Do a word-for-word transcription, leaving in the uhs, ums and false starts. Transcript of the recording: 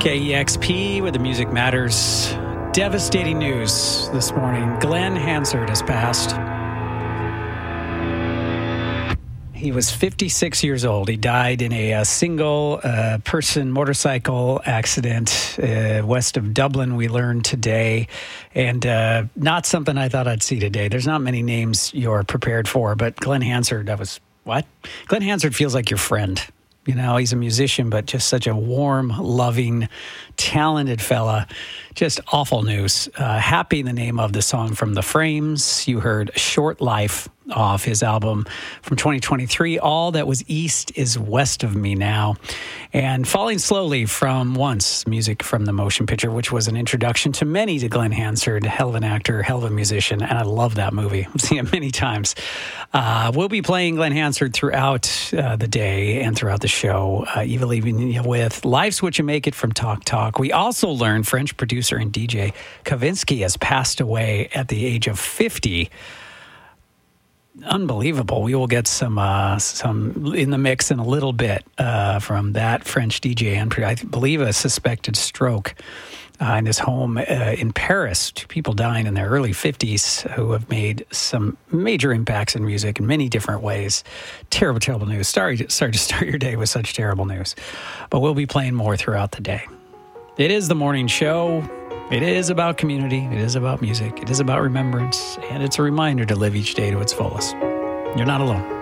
K E X P, where the music matters. Devastating news this morning. Glenn Hansard has passed. He was fifty-six years old. He died in a, a single uh, person motorcycle accident uh, west of Dublin, we learned today. And uh, not something I thought I'd see today. There's not many names you're prepared for, but Glenn Hansard, that was, what? Glenn Hansard feels like your friend. You know, he's a musician, but just such a warm, loving, talented fella. Just awful news. Uh, Happy, the name of the song from The Frames. You heard Short Life off his album from twenty twenty-three. All That Was East Is West of Me Now. And Falling Slowly from Once, music from the motion picture, which was an introduction to many to Glenn Hansard. Hell of an actor, hell of a musician, and I love that movie. I've seen it many times. Uh, we'll be playing Glenn Hansard throughout uh, the day and throughout the show, uh, even leaving you with Life's What You Make It from Talk Talk. We also learned French producer and D J Kavinsky has passed away at the age of fifty. Unbelievable. We will get some uh, some in the mix in a little bit uh, from that French D J and I believe a suspected stroke uh, in his home uh, in Paris. Two people dying in their early fifties who have made some major impacts in music in many different ways. Terrible, terrible news. Sorry, sorry to start your day with such terrible news. But we'll be playing more throughout the day. It is the morning show. It is about community. It is about music. It is about remembrance. And it's a reminder to live each day to its fullest. You're not alone.